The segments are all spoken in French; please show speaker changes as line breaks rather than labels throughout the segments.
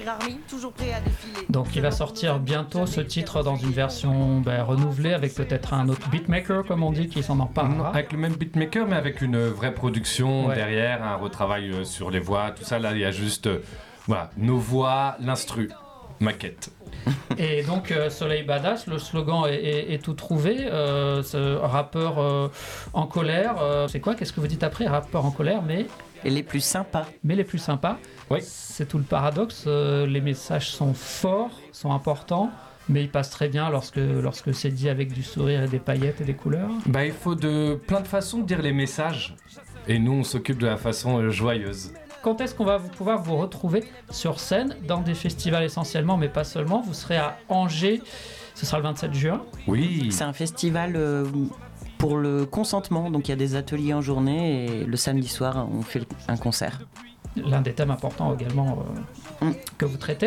Queer Army, toujours prêt à défiler.
Donc il va sortir bientôt ce titre dans une version renouvelée avec peut-être un autre beatmaker comme on dit qui s'en emparera.
Avec le même beatmaker mais avec une vraie production derrière, un retravail sur les voix, tout ça. Là il y a juste nos voix, l'instru, maquette.
Et donc Soleil Badass, le slogan est tout trouvé. Ce rappeur en colère, c'est quoi? Qu'est-ce que vous dites après? Rappeur en colère, mais...
Et les plus sympas.
Mais les plus sympas.
Oui.
C'est tout le paradoxe. Les messages sont forts, sont importants, mais ils passent très bien lorsque c'est dit avec du sourire et des paillettes et des couleurs.
Il faut plein de façons de dire les messages. Et nous, on s'occupe de la façon joyeuse.
Quand est-ce qu'on va pouvoir vous retrouver sur scène dans des festivals essentiellement, mais pas seulement? Vous serez à Angers, ce sera le 27 juin.
Oui.
C'est un festival pour le consentement, donc il y a des ateliers en journée et le samedi soir on fait un concert.
L'un des thèmes importants également que vous traitez.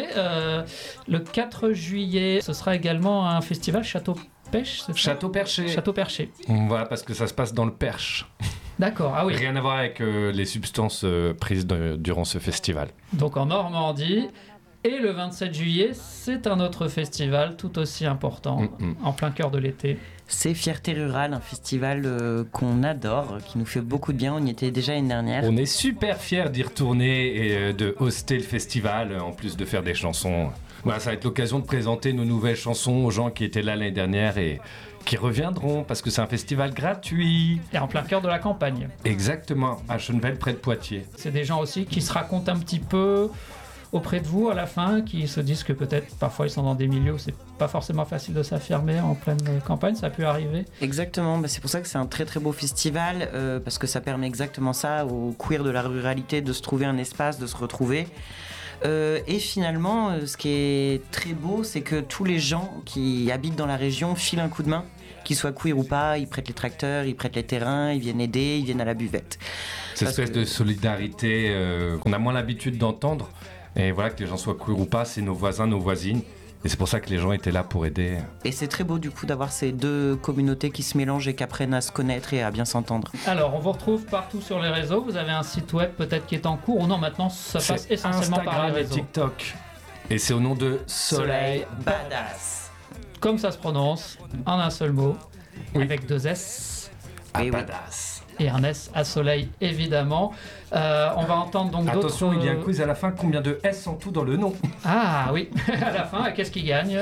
Le 4 juillet, ce sera également un festival Château-Pêche, c'est ça?
Château-Perché.
Château-Perché.
Voilà, parce que ça se passe dans le Perche.
D'accord, ah oui.
Rien à voir avec les substances prises durant ce festival.
Donc en Normandie. Et le 27 juillet, c'est un autre festival tout aussi important, en plein cœur de l'été.
C'est Fierté Rurale, un festival qu'on adore, qui nous fait beaucoup de bien. On y était déjà l'année dernière.
On est super fiers d'y retourner et de hoster le festival, en plus de faire des chansons. Voilà, ça va être l'occasion de présenter nos nouvelles chansons aux gens qui étaient là l'année dernière et qui reviendront, parce que c'est un festival gratuit.
Et en plein cœur de la campagne.
Exactement, à Schönefeld, près de Poitiers.
C'est des gens aussi qui se racontent un petit peu auprès de vous à la fin, qui se disent que peut-être parfois ils sont dans des milieux où c'est pas forcément facile de s'affirmer en pleine campagne, ça peut arriver.
Exactement, c'est pour ça que c'est un très très beau festival, parce que ça permet exactement ça aux queers de la ruralité de se trouver un espace, de se retrouver. Et finalement, ce qui est très beau, c'est que tous les gens qui habitent dans la région filent un coup de main, qu'ils soient queer ou pas, ils prêtent les tracteurs, ils prêtent les terrains, ils viennent aider, ils viennent à la buvette.
Cette espèce de solidarité qu'on a moins l'habitude d'entendre. Et voilà, que les gens soient queer ou pas, c'est nos voisins, nos voisines. Et c'est pour ça que les gens étaient là pour aider.
Et c'est très beau du coup d'avoir ces deux communautés qui se mélangent et qui apprennent à se connaître et à bien s'entendre.
Alors, on vous retrouve partout sur les réseaux. Vous avez un site web peut-être qui est en cours ou non, maintenant ça passe essentiellement
Instagram
par les réseaux.
et TikTok. Et c'est au nom de Soleil
Badass.
Comme ça se prononce, en un seul mot, avec 2 S.
Badass.
Et un S à Soleil, évidemment. On va entendre donc d'autres...
Attention, il y a un quiz à la fin. Combien de S en tout dans le nom?
Ah oui, à la fin, qu'est-ce qui gagne?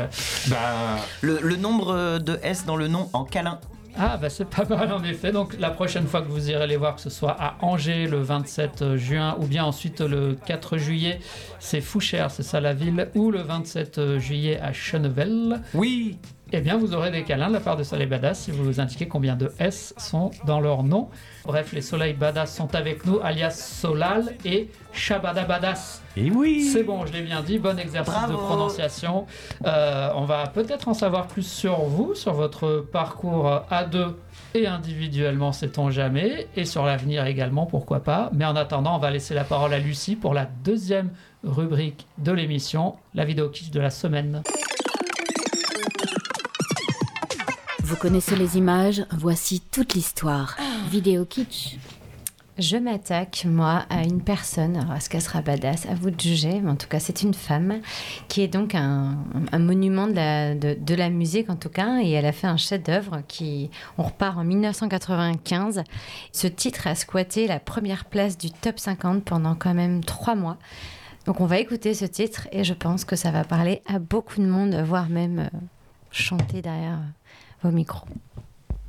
Le nombre de S dans le nom en câlin.
Ah c'est pas mal en effet. Donc la prochaine fois que vous irez les voir, que ce soit à Angers le 27 juin ou bien ensuite le 4 juillet, c'est Fouchères, c'est ça la ville, ou le 27 juillet à Schönefeld.
Oui.
Eh bien, vous aurez des câlins de la part de Soleil Badass si vous indiquez combien de S sont dans leur nom. Bref, les Soleil Badass sont avec nous, alias Solal et Shabada Badass.
Et oui.
C'est bon, je l'ai bien dit, bon exercice
Bravo.
de prononciation. On va peut-être en savoir plus sur vous, sur votre parcours à deux et individuellement, sait-on jamais, et sur l'avenir également, pourquoi pas. Mais en attendant, on va laisser la parole à Lucie pour la deuxième rubrique de l'émission, la vidéo kitsch de la semaine.
Vous connaissez les images, voici toute l'histoire. Vidéo kitsch.
Je m'attaque, moi, à une personne, alors est-ce qu'elle sera badass? À vous de juger, mais en tout cas, c'est une femme qui est donc un monument de la musique, en tout cas, et elle a fait un chef-d'œuvre on repart en 1995. Ce titre a squatté la première place du top 50 pendant quand même 3 mois. Donc, on va écouter ce titre et je pense que ça va parler à beaucoup de monde, voire même chanter derrière vos micros.